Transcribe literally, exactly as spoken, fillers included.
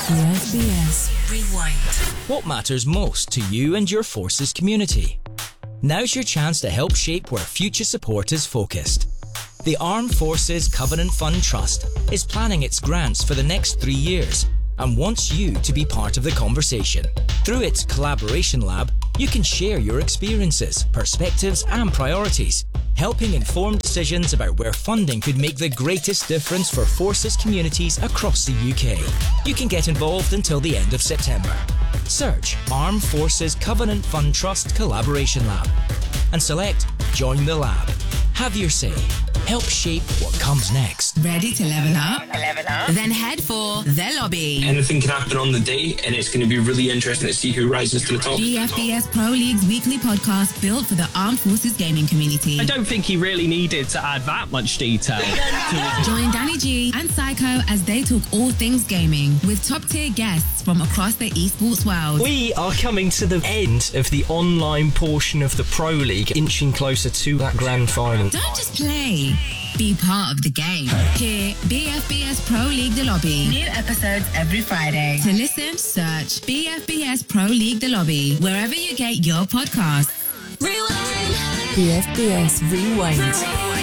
B F B S Rewind. What matters most to you and your Forces community? Now's your chance to help shape where future support is focused. The Armed Forces Covenant Fund Trust is planning its grants for the next three years and wants you to be part of the conversation. Through its Collaboration Lab, you can share your experiences, perspectives and priorities, helping inform decisions about where funding could make the greatest difference for Forces communities across the U K. You can get involved until the end of September. Search Armed Forces Covenant Fund Trust Collaboration Lab and select Join the Lab. Have your say. Help shape what comes next. Ready to level up? Level up. Then head for the lobby. Anything can happen on the day, and it's going to be really interesting to see who rises to the top. B F B S Pro League's weekly podcast built for the Armed Forces gaming community. I don't think he really needed to add that much detail. Join Danny G and Psycho as they talk all things gaming with top-tier guests from across the esports world. We are coming to the end of the online portion of the Pro League, inching closer to that grand final. Don't just play. Be part of the game. Hear B F B S Pro League The Lobby. New episodes every Friday. To listen, search B F B S Pro League The Lobby wherever you get your podcasts. Rewind. B F B S Rewind.